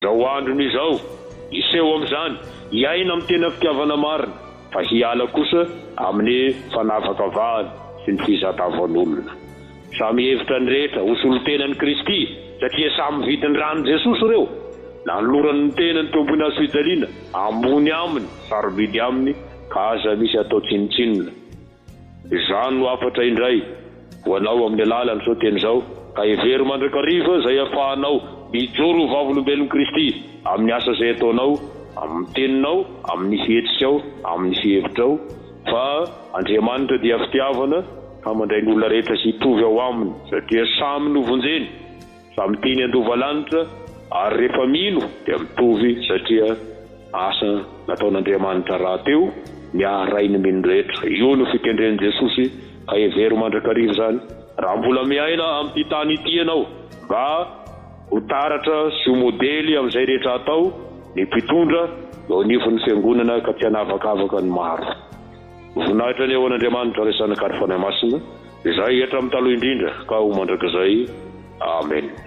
zao andron'izao iseho amin'izany iaina amin'ny tena fitiavana marina fa hiala kosa amin'ny fanavakavahana sy ny fizatavan'olona. Samy hevitra ny rehetra hosolo tenan'i Kristy satria samy vidiny rano Jesosy ireo. Nanolorany ny tenany tompony azo fijaliana ambony aminy sarobidy aminy ka aza misy atao tsinitsinina. Izany no afatra indray hoanao amin'ny alalany sao teny izao ka hevery mandrakariva izay ahafahanao mijoro ho vavolombelon'i Kristy amin'ny asa izay ataonao, amin'ny teninao, amin'ny fihetsitsao, amin'ny fihevitrao, fa Andriamanitra dia fitiavana ka mandray ny olona rehetra sy hitovy ao aminy satria samy novonjeny, samy tiany andovalanitra ary rehefa mino dia mitovy satria asa nataon'Andriamanitra rahateo miaharay ny mino rehetra. Io no fikendren'i Jesosy ka hevery mandrakariva izany. Raha mbola miaina amin'ny tany ity ianao mba ho taratra sy ho modely amin'izay rehetra atao ny mpitondra eo anivon'ny fiangonana ka tsy hanavakavaka ny maro. Voninahitra ny eo an'Andriamanitra resana kary fanahy masina izay etra amin'ny taloha indrindra ka ho mandrakizay. Amen.